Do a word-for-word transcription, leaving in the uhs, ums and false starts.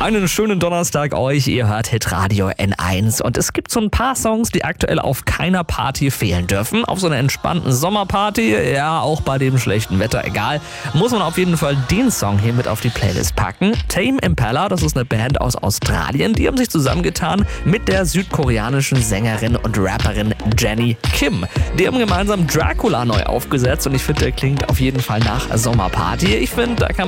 Einen schönen Donnerstag euch, ihr hört Hitradio N eins und es gibt so ein paar Songs, die aktuell auf keiner Party fehlen dürfen. Auf so einer entspannten Sommerparty, ja auch bei dem schlechten Wetter, egal, muss man auf jeden Fall den Song hier mit auf die Playlist packen. Tame Impala, das ist eine Band aus Australien, die haben sich zusammengetan mit der südkoreanischen Sängerin und Rapperin Jennie Kim. Die haben gemeinsam Dracula neu aufgesetzt und ich finde, der klingt auf jeden Fall nach Sommerparty. Ich finde, da kann